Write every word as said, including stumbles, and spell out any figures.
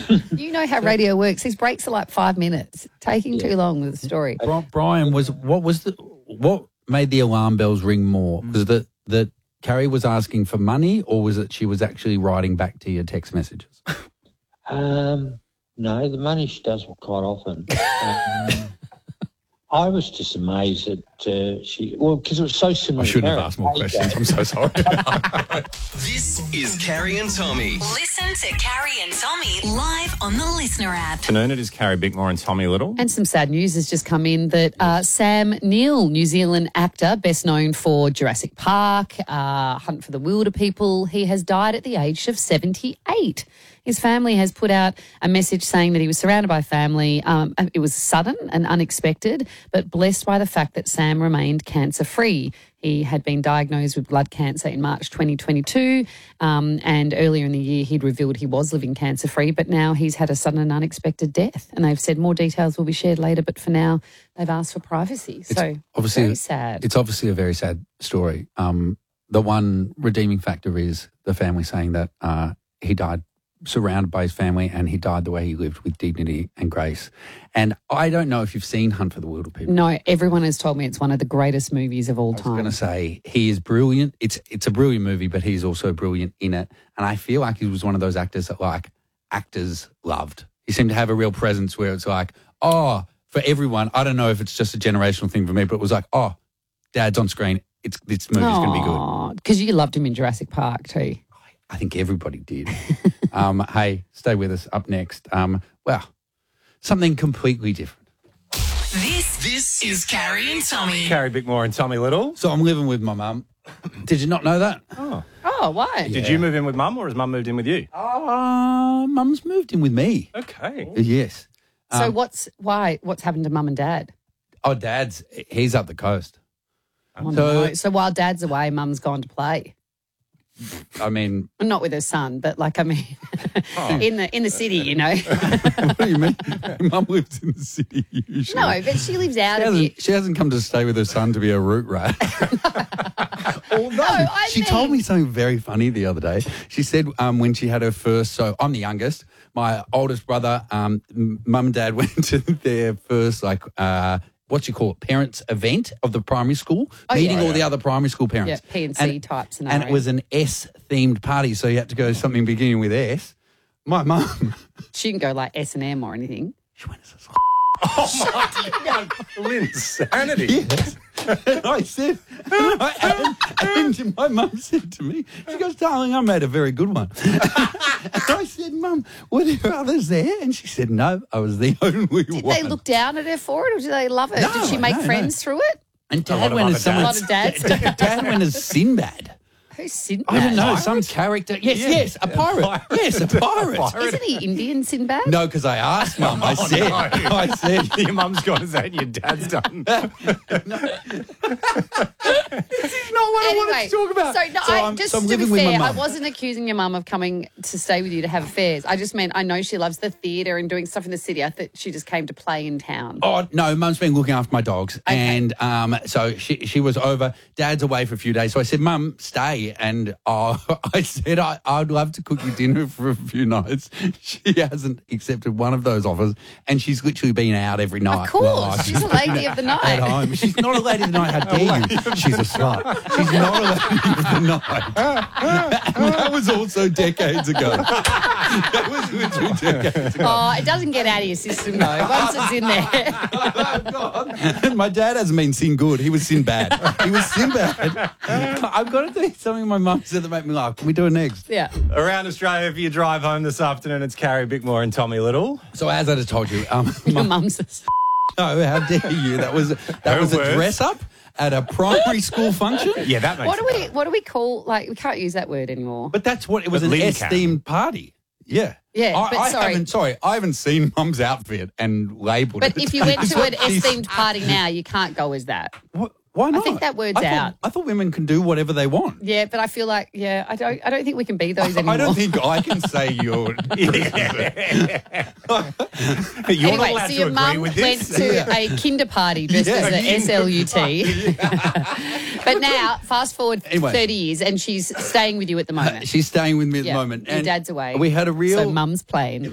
You know how radio works. These breaks are like five minutes, taking yeah. too long with the story. Brian, was what was the what made the alarm bells ring more? Was it that that Carrie was asking for money, or was it she was actually writing back to your text messages? Um, no, the money she does quite often. Um, I was just amazed that uh, she, well, because it was so similar. I shouldn't to have asked more questions. I'm so sorry. This is Carrie and Tommy. Listen to Carrie and Tommy live on the Listener app. Afternoon, it is Carrie Bickmore and Tommy Little. And some sad news has just come in that uh, Sam Neill, New Zealand actor, best known for Jurassic Park, uh, Hunt for the Wilder People, he has died at the age of seventy-eight. His family has put out a message saying that he was surrounded by family. Um, it was sudden and unexpected, but blessed by the fact that Sam remained cancer-free. He had been diagnosed with blood cancer in March twenty twenty-two, um, and earlier in the year he'd revealed he was living cancer-free, but now he's had a sudden and unexpected death. And they've said more details will be shared later, but for now they've asked for privacy. It's so obviously very sad. It's obviously a very sad story. Um, the one redeeming factor is the family saying that uh, he died surrounded by his family and he died the way he lived, with dignity and grace. And I don't know if you've seen Hunt for the Wilder People. No, everyone has told me it's one of the greatest movies of all time. I was going to say, he is brilliant. It's it's a brilliant movie, but he's also brilliant in it. And I feel like he was one of those actors that, like, actors loved. He seemed to have a real presence where it's like, oh, for everyone, I don't know if it's just a generational thing for me, but it was like, oh, Dad's on screen. It's This movie's going to be good. Because you loved him in Jurassic Park too. I think everybody did. um, hey, stay with us. Up next, um, well, something completely different. This, this is Carrie and Tommy. Carrie Bickmore and Tommy Little. So I'm living with my mum. Did you not know that? Oh. Oh, why? Did Yeah. you move in with Mum or has Mum moved in with you? Uh, Mum's moved in with me. Okay. Yes. So Um, what's why? What's happened to Mum and Dad? Oh, Dad's, he's up the coast. Oh, So- no. So while Dad's away, Mum's gone to play. I mean, Not with her son, but like I mean, in the in the city, you know. what do you mean? Mum lives in the city usually. No, but she lives out She of hasn't, it. she hasn't come to stay with her son to be a root rat. Although, I she mean- told me something very funny the other day. She said um, when she had her first, so I'm the youngest, my oldest brother, um, m- mum and dad went to their first, like, uh, what you call it, parents event of the primary school, Oh, meeting yeah. all the other primary school parents. Yeah, P and C type And scenario. it was an S-themed party, so you had to go to something beginning with S. My mum, She didn't go like S and M or anything. she went as a Oh, my insanity. Yes. And I said, and, I, and, and my mum said to me, she goes, darling, I made a very good one. And I said, Mum, were there others there? And she said, no, I was the only Did one. they look down at her for it, or did they love it? No, did she make no, friends through it? And A lot Dad of went other as someone. A lot of dads. Dad went as Sinbad. Who's Sinbad? I don't know, some character. Yes, Yeah. yes, a pirate. pirate. Yes, a pirate. Isn't he Indian Sinbad? No, because I asked Mum. I Oh, said, no. I said, Your mum's gone as that and your dad's done. this is not what I wanted to talk about. So, no, I, I'm- just so I'm to be living with my fair, I mum. wasn't accusing your mum of coming to stay with you to have affairs. I just meant I know she loves the theatre and doing stuff in the city. I thought she just came to play in town. Oh, no, Mum's been looking after my dogs. And um, so she she was over. Dad's away for a few days. So I said, Mum, stay. And uh, I said, I, I'd love to cook you dinner for a few nights. She hasn't accepted one of those offers. And she's literally been out every night. Of course, while she's a lady of the At night. home. She's not a lady of the night. How dare you? She's a slut. She's not a lady of the night. And that was also decades ago. That was literally decades ago. Oh, it doesn't get out of your system though. Once it's in there. Oh, God. My dad hasn't been sin good. He was sin bad. He was sin bad. I've got to tell you something my mum said that made me laugh. Can we do it next? Yeah. Around Australia for your drive home this afternoon, it's Carrie Bickmore and Tommy Little. So as I just told you, um, Your my, mum's a... no, how dare you? That was that Her was a words. dress up at a primary school function. Yeah, that makes What do it we better. what do we call, like, we can't use that word anymore. But that's what it was, But an Lynn S can. themed party. Yeah. Yeah, I, but I sorry. haven't, sorry, I haven't seen Mum's outfit and labelled But it. if you went It's to what an she's- S-themed party now, you can't go as that. Wh- Why not? think that word's I thought, out. I thought women can do whatever they want. Yeah, but I feel like, yeah, I don't I don't think we can be those anymore. I don't think I can say you're. You're Anyway, not allowed so to your agree mum with went this. to a kinder party dressed Yeah, as a kinder S L U T. But now, fast forward Anyway. thirty years, and she's staying with you at the moment. She's staying with me at Yeah, the moment. your dad's away. We had a real. So mum's playing.